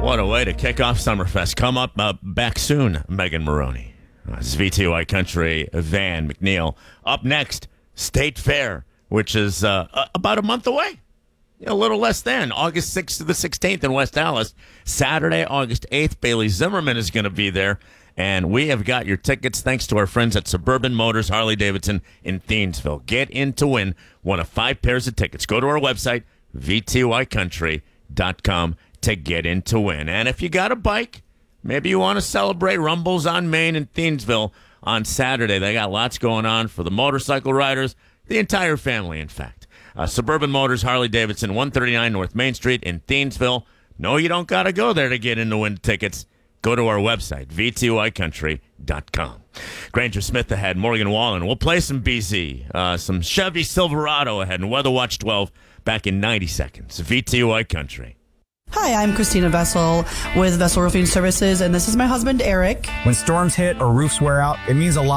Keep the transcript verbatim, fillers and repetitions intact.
What a way to kick off Summerfest. Come up uh, back soon, Megan Maroney. Uh, this is V T Y Country, Van McNeil. Up next, State Fair, which is uh, uh, about a month away. A little less than August sixth to the sixteenth in West Allis. Saturday, August eighth, Bailey Zimmerman is going to be there. And we have got your tickets thanks to our friends at Suburban Motors Harley Davidson in Thiensville. Get in to win one of five pairs of tickets. Go to our website, v t y country dot com, to get in to win. And if you got a bike, maybe you want to celebrate Rumbles on Main in Thiensville on Saturday. They got lots going on for the motorcycle riders, the entire family, in fact. Uh, Suburban Motors Harley Davidson, one thirty-nine North Main Street in Thiensville. No, you don't got to go there to get in to win tickets. Go to our website, v t y country dot com. Granger Smith ahead, Morgan Wallen. We'll play some B Z, uh, some Chevy Silverado ahead, and Weather Watch twelve back in ninety seconds. V T Y Country. Hi, I'm Christina Vessel with Vessel Roofing Services, and this is my husband, Eric. When storms hit or roofs wear out, it means a lot.